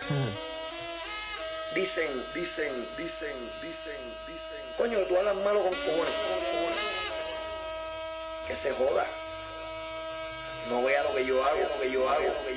Dicen. Coño, que tú hablas malo con cojones. Que se joda. No vea lo que yo hago.